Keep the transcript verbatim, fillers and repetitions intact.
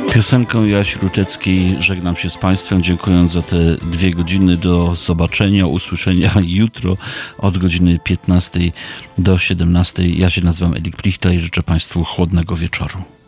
Piosenką Joasi Ruteckiej żegnam się z Państwem, dziękując za te dwie godziny. Do zobaczenia, usłyszenia jutro od godziny piętnastej do siedemnastej. Ja się nazywam Elik Plichta i życzę Państwu chłodnego wieczoru.